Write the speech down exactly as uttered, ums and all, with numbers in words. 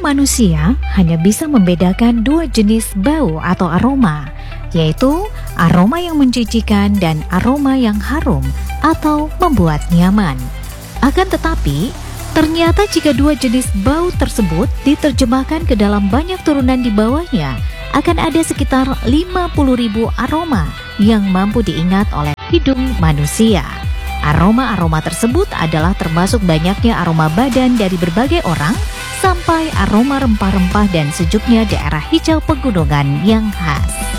manusia hanya bisa membedakan dua jenis bau atau aroma, yaitu aroma yang menjijikan dan aroma yang harum atau membuat nyaman. Akan tetapi, ternyata jika dua jenis bau tersebut diterjemahkan ke dalam banyak turunan di bawahnya, akan ada sekitar lima puluh ribu aroma yang mampu diingat oleh hidung manusia. Aroma-aroma tersebut adalah termasuk banyaknya aroma badan dari berbagai orang, sampai aroma rempah-rempah dan sejuknya daerah hijau pegunungan yang khas.